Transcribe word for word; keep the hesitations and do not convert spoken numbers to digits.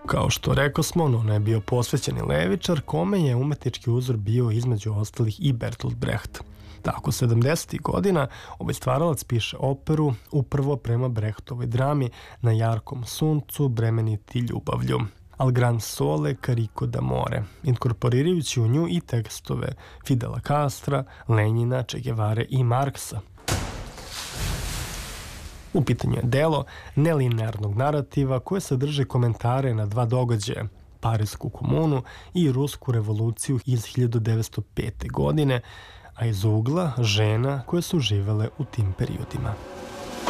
Kao što rekao smo, on je bio posvećeni levičar, kome je umetnički uzor bio između ostalih i Bertolt Brecht. Tako, sedamdesetih godina ovaj stvaralac piše operu upravo prema Brechtovoj drami Na jarkom suncu bremeniti ljubavlju, Al gran sole carico d'amore, inkorporirajući u nju i tekstove Fidela Castra, Lenjina, Che Guevare i Marksa. U pitanju je delo nelinearnog narativa koje sadrže komentare na dva događaja, Parisku komunu i Rusku revoluciju iz hiljadu devetsto pete. godine, a iz ugla žena koje su živele u tim periodima.